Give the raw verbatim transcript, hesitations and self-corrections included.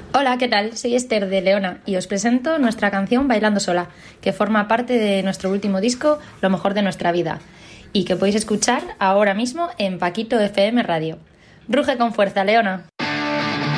Hola, ¿qué tal? Soy Esther de Leona y os presento nuestra canción Bailando Sola, que forma parte de nuestro último disco, Lo mejor de nuestra vida, y que podéis escuchar ahora mismo en Paquito F M Radio. ¡Ruge con fuerza, Leona!